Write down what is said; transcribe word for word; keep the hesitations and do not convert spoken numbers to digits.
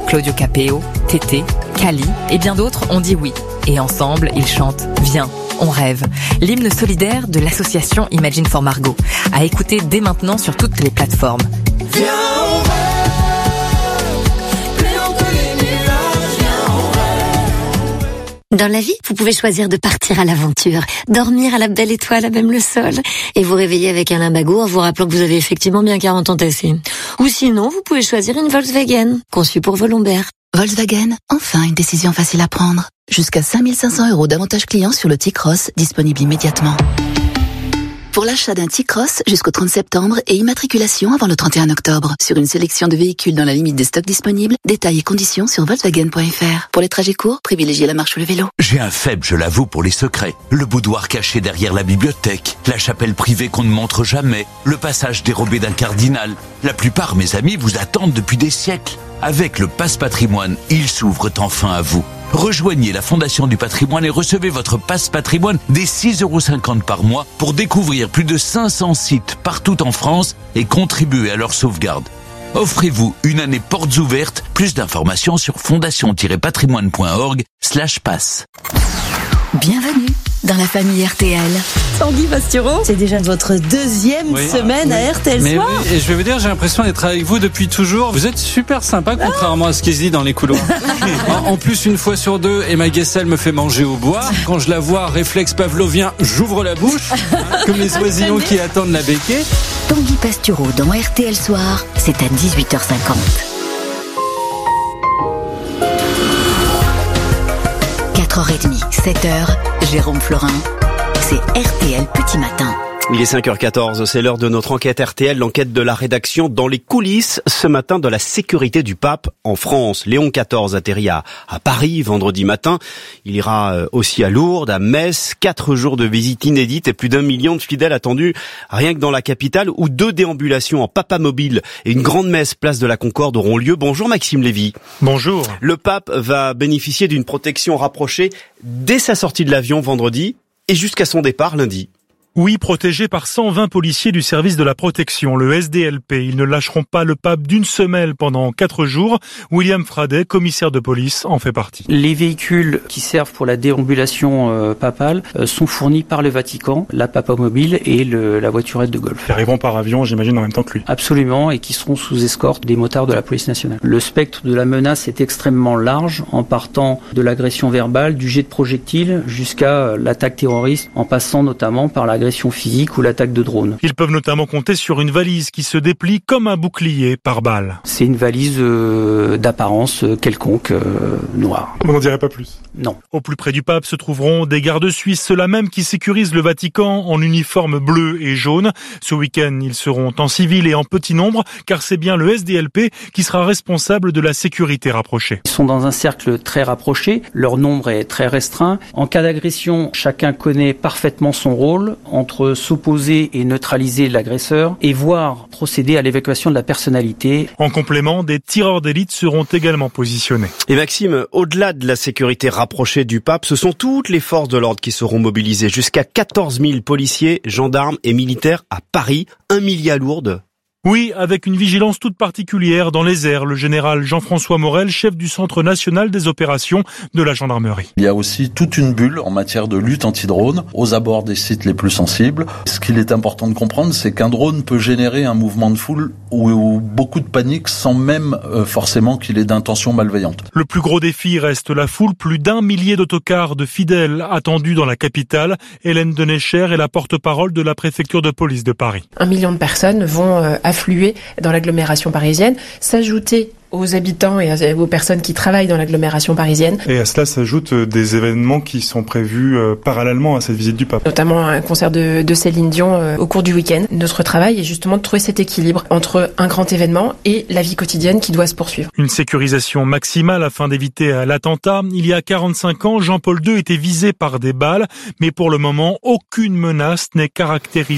Claudio Capéo, Tété, Kali et bien d'autres ont dit oui. Et ensemble, ils chantent « Viens, on rêve ». L'hymne solidaire de l'association Imagine for Margot. À écouter dès maintenant sur toutes les plateformes. Viens, on rêve, plus haut que les nuages, viens, on rêve. Dans la vie, vous pouvez choisir de partir à l'aventure, dormir à la belle étoile à même le sol, et vous réveiller avec un limbago en vous rappelant que vous avez effectivement bien quarante ans tassés. Ou sinon, vous pouvez choisir une Volkswagen, conçue pour vos lombaires. Volkswagen, enfin une décision facile à prendre. Jusqu'à cinq mille cinq cents euros d'avantages clients sur le T-Cross, disponible immédiatement. Pour l'achat d'un T-Cross jusqu'au trente septembre et immatriculation avant le trente et un octobre. Sur une sélection de véhicules dans la limite des stocks disponibles, détails et conditions sur Volkswagen point F R. Pour les trajets courts, privilégiez la marche ou le vélo. J'ai un faible, je l'avoue, pour les secrets. Le boudoir caché derrière la bibliothèque, la chapelle privée qu'on ne montre jamais, le passage dérobé d'un cardinal. La plupart, mes amis, vous attendent depuis des siècles. Avec le Pass Patrimoine, ils s'ouvrent enfin à vous. Rejoignez la Fondation du Patrimoine et recevez votre Pass Patrimoine dès six euros cinquante par mois pour découvrir plus de cinq cents sites partout en France et contribuer à leur sauvegarde. Offrez-vous une année portes ouvertes. Plus d'informations sur fondation-patrimoine point org slash pass. Bienvenue dans la famille R T L. Tanguy Pastureau, c'est déjà votre deuxième oui, semaine oui. à R T L Mais Soir. Oui, et je vais vous dire, j'ai l'impression d'être avec vous depuis toujours. Vous êtes super sympa, contrairement ah. à ce qui se dit dans les couloirs. En plus, une fois sur deux, Emma Guessel me fait manger au bois. Quand je la vois, réflexe pavlovien, j'ouvre la bouche, hein, comme les oisillons qui attendent la béquée. Tanguy Pastureau dans R T L Soir, c'est à dix-huit heures cinquante. quatre heures trente, sept heures, Jérôme Florin, c'est R T L Petit Matin. Il est cinq heures quatorze, c'est l'heure de notre enquête R T L, l'enquête de la rédaction dans les coulisses, ce matin de la sécurité du pape en France. Léon quatorze atterrit à, à Paris vendredi matin. Il ira aussi à Lourdes, à Metz, quatre jours de visite inédite et plus d'un million de fidèles attendus rien que dans la capitale où deux déambulations en papamobile et une grande messe place de la Concorde auront lieu. Bonjour Maxime Lévy. Bonjour. Le pape va bénéficier d'une protection rapprochée dès sa sortie de l'avion vendredi et jusqu'à son départ lundi. Oui, protégé par cent vingt policiers du service de la protection, le S D L P. Ils ne lâcheront pas le pape d'une semelle pendant quatre jours. William Fradet, commissaire de police, en fait partie. Les véhicules qui servent pour la déambulation euh, papale euh, sont fournis par le Vatican, la papamobile et le, la voiturette de golf. Ils arriveront par avion, j'imagine, en même temps que lui. Absolument, et qui seront sous escorte des motards de la police nationale. Le spectre de la menace est extrêmement large, en partant de l'agression verbale, du jet de projectiles, jusqu'à l'attaque terroriste, en passant notamment par la l'agression physique ou l'attaque de drone. Ils peuvent notamment compter sur une valise qui se déplie comme un bouclier par balle. C'est une valise euh, d'apparence euh, quelconque, euh, noire. On n'en dirait pas plus. Non. Au plus près du pape se trouveront des gardes suisses, ceux-là même qui sécurisent le Vatican en uniforme bleu et jaune. Ce week-end, ils seront en civil et en petit nombre, car c'est bien le S D L P qui sera responsable de la sécurité rapprochée. Ils sont dans un cercle très rapproché, leur nombre est très restreint. En cas d'agression, chacun connaît parfaitement son rôle entre s'opposer et neutraliser l'agresseur et voire procéder à l'évacuation de la personnalité. En complément, des tireurs d'élite seront également positionnés. Et Maxime, au-delà de la sécurité rapprochée du pape, ce sont toutes les forces de l'ordre qui seront mobilisées. Jusqu'à quatorze mille policiers, gendarmes et militaires à Paris, un millier à Lourdes. Oui, avec une vigilance toute particulière dans les airs. Le général Jean-François Morel, chef du Centre national des opérations de la gendarmerie. Il y a aussi toute une bulle en matière de lutte anti-drone aux abords des sites les plus sensibles. Ce qu'il est important de comprendre, c'est qu'un drone peut générer un mouvement de foule ou, ou beaucoup de panique sans même euh, forcément qu'il ait d'intention malveillante. Le plus gros défi reste la foule. Plus d'un millier d'autocars de fidèles attendus dans la capitale. Hélène Denecher est la porte-parole de la préfecture de police de Paris. Un million de personnes vont euh, affluer dans l'agglomération parisienne, s'ajouter aux habitants et aux personnes qui travaillent dans l'agglomération parisienne. Et à cela s'ajoutent des événements qui sont prévus euh, parallèlement à cette visite du pape. Notamment un concert de, de Céline Dion euh, au cours du week-end. Notre travail est justement de trouver cet équilibre entre un grand événement et la vie quotidienne qui doit se poursuivre. Une sécurisation maximale afin d'éviter l'attentat. Il y a quarante-cinq ans, Jean-Paul deux était visé par des balles, mais pour le moment, aucune menace n'est caractérisée.